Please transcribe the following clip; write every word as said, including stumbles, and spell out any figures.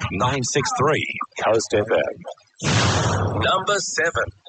nine six three Coast F M. Number seven.